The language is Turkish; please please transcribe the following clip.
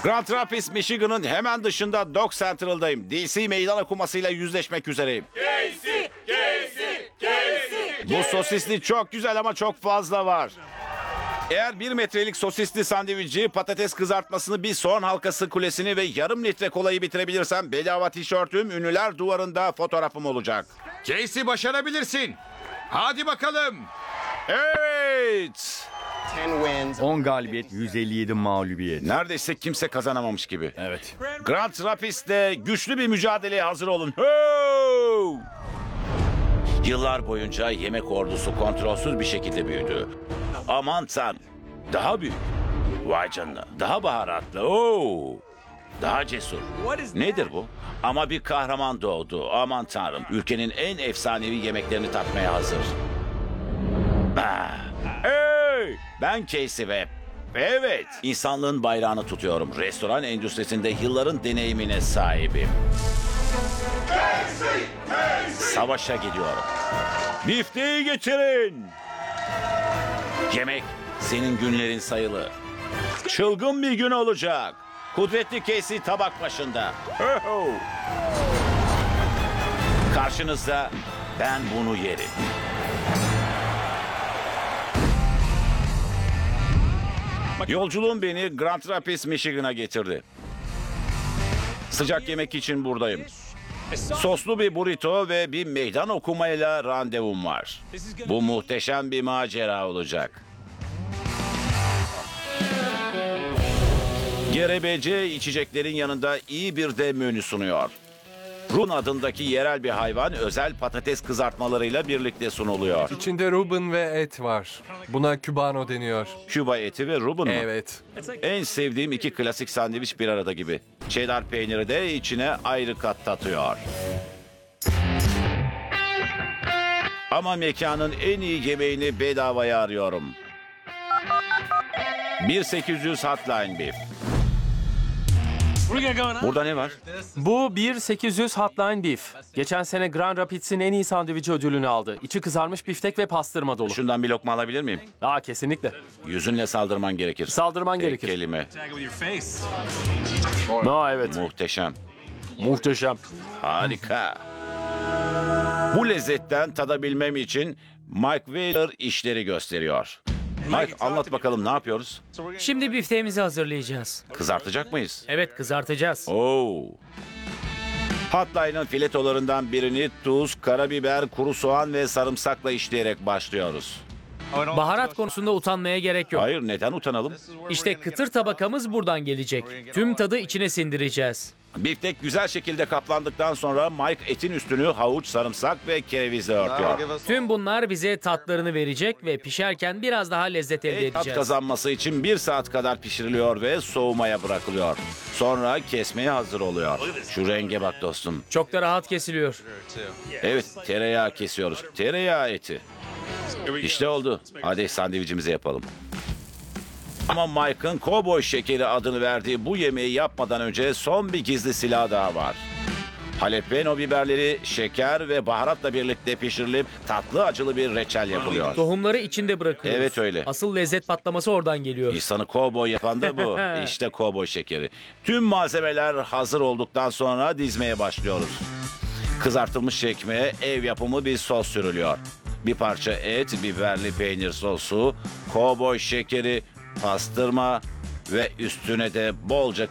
Grand Rapids, Michigan'ın hemen dışında Dog Central'dayım. DC meydan okumasıyla yüzleşmek üzereyim. Bu sosisli çok güzel ama çok fazla var. Eğer 1 metrelik sosisli sandviçi, patates kızartmasını, bir soğan halkası kulesini ve yarım litre kolayı bitirebilirsem bedava tişörtüm, ünlüler duvarında fotoğrafım olacak. Casey, başarabilirsin. Hadi bakalım. Evet. 10 galibiyet, 157 mağlubiyet. Neredeyse kimse kazanamamış gibi. Evet. Grand Rapids'te güçlü bir mücadeleye hazır olun. Ho! Yıllar boyunca yemek ordusu kontrolsüz bir şekilde büyüdü. Aman tanrım. Daha büyük. Vay canına. Daha baharatlı. Oo! Daha cesur. Nedir bu? Ama bir kahraman doğdu. Aman tanrım. Ülkenin en efsanevi yemeklerini tatmaya hazır. Hey! Ben Casey Webb. Evet, insanlığın bayrağını tutuyorum. Restoran endüstrisinde yılların deneyimine sahibim. Savaşa gidiyorum. Bifteyi getirin. Yemek, senin günlerin sayılı. Çılgın bir gün olacak. Kudretli Casey tabak başında. Ho! Karşınızda ben bunu yerim. Yolculuğum beni Grand Rapids, Michigan'a getirdi. Sıcak yemek için buradayım. Soslu bir burrito ve bir meydan okumayla randevum var. Bu muhteşem bir macera olacak. GRBC içeceklerin yanında iyi bir de menü sunuyor. Run adındaki yerel bir hayvan özel patates kızartmalarıyla birlikte sunuluyor. İçinde Reuben ve et var. Buna Cubano deniyor. Küba eti ve rubun mu? Evet. En sevdiğim iki klasik sandviç bir arada gibi. Cheddar peyniri de içine ayrı kat tatıyor. Ama mekanın en iyi yemeğini bedavaya arıyorum. 1800 Hotline Beef. Burada ne var? Bu 1800 Hotline Beef. Geçen sene Grand Rapids'in en iyi sandviçi ödülünü aldı. İçi kızarmış biftek ve pastırma dolu. Şundan bir lokma alabilir miyim? Kesinlikle. Yüzünle saldırman gerekir. Saldırman Tek gerekir. kelime. Evet. Muhteşem. Muhteşem. Harika. Bu lezzetten tadabilmem için Mike Wheeler işleri gösteriyor. Mike, anlat bakalım, ne yapıyoruz? Şimdi bifteğimizi hazırlayacağız. Kızartacak mıyız? Evet, kızartacağız. Oo. Hotline'ın filetolarından birini tuz, karabiber, kuru soğan ve sarımsakla işleyerek başlıyoruz. Baharat konusunda utanmaya gerek yok. Hayır, neden utanalım? İşte kıtır tabakamız buradan gelecek. Tüm tadı içine sindireceğiz. Biftek güzel şekilde kaplandıktan sonra Mike etin üstünü havuç, sarımsak ve kerevizle örtüyor. Tüm bunlar bize tatlarını verecek ve pişerken biraz daha lezzet elde Tat edeceğiz. kazanması için 1 saat kadar pişiriliyor ve soğumaya bırakılıyor. Sonra kesmeye hazır oluyor. Şu renge bak dostum. Çok da rahat kesiliyor. Evet, tereyağı kesiyoruz. Tereyağı eti. İşte oldu. Hadi sandviçimizi yapalım. Ama Mike'ın kovboy şekeri adını verdiği bu yemeği yapmadan önce son bir gizli silah daha var. Jalapeno biberleri, şeker ve baharatla birlikte pişirilip tatlı acılı bir reçel yapılıyor. Tohumları içinde bırakıyoruz. Evet, öyle. Asıl lezzet patlaması oradan geliyor. İnsanı kovboy yapan da bu. İşte kovboy şekeri. Tüm malzemeler hazır olduktan sonra dizmeye başlıyoruz. Kızartılmış ekmeğe ev yapımı bir sos sürülüyor. Bir parça et, biberli peynir sosu, kovboy şekeri, pastırma ve üstüne de bolca